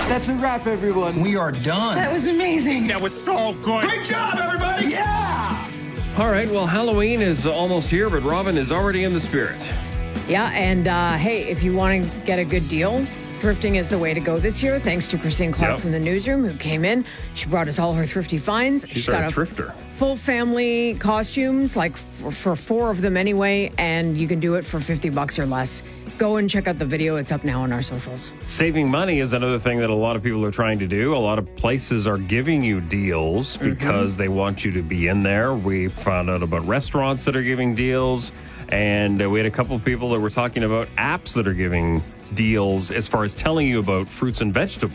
That's a wrap, everyone. We are done. That was amazing. That was so good. Great job, everybody. Yeah! All right, well, Halloween is almost here, but Robin is already in the spirit. Yeah, and hey, if you want to get a good deal, thrifting is the way to go this year, thanks to Christine Clark from the newsroom who came in. She brought us all her thrifty finds. She's got a thrifter. Full family costumes, like for 4 of them anyway, and you can do it for $50 or less. Go and check out the video. It's up now on our socials. Saving money is another thing that a lot of people are trying to do. A lot of places are giving you deals because they want you to be in there. We found out about restaurants that are giving deals, and we had a couple of people that were talking about apps that are giving deals as far as telling you about fruits and vegetables.